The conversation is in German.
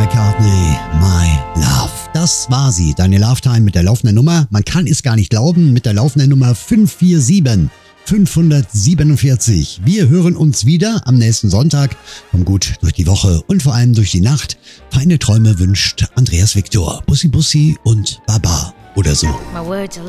McCartney, My Love. Das war sie, deine Love Time mit der laufenden Nummer. Man kann es gar nicht glauben, mit der laufenden Nummer 547. 547. Wir hören uns wieder am nächsten Sonntag. Komm gut durch die Woche und vor allem durch die Nacht. Feine Träume wünscht Andreas Victor. Bussi Bussi und Baba oder so.